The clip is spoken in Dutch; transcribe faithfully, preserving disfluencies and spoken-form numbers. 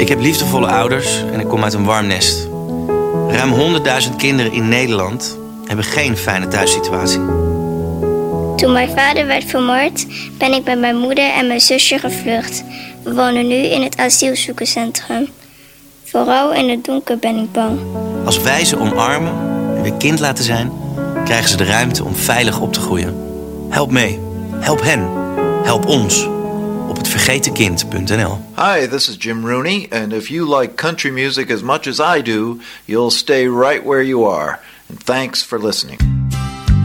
Ik heb liefdevolle ouders en ik kom uit een warm nest. Ruim honderdduizend kinderen in Nederland hebben geen fijne thuissituatie. Toen mijn vader werd vermoord, ben ik met mijn moeder en mijn zusje gevlucht. We wonen nu in het asielzoekerscentrum. Vooral in het donker ben ik bang. Als wij ze omarmen en weer kind laten zijn, krijgen ze de ruimte om veilig op te groeien. Help mee. Help hen. Help ons. Op het vergeten kind punt n l. Hi, this is Jim Rooney, and if you like country music as much as I do, you'll stay right where you are. And thanks for listening.